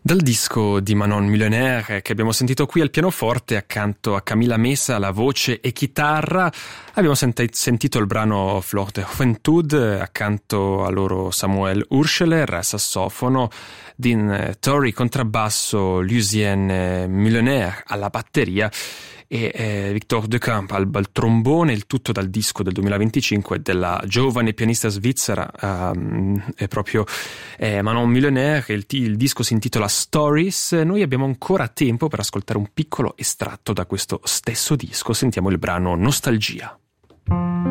Dal disco di Manon Millionnaire che abbiamo sentito qui al pianoforte accanto a Camila Mesa alla voce e chitarra, abbiamo sentito il brano Flor de Juventud, accanto a loro Samuel Urscheler sassofono, Dean Torrey contrabbasso, Lucien Millionnaire alla batteria e Victor De Camp al trombone, il tutto dal disco del 2025 della giovane pianista svizzera è proprio Manon Millionnaire. Il disco si intitola Stories. Noi abbiamo ancora tempo per ascoltare un piccolo estratto da questo stesso disco. Sentiamo il brano Nostalgia.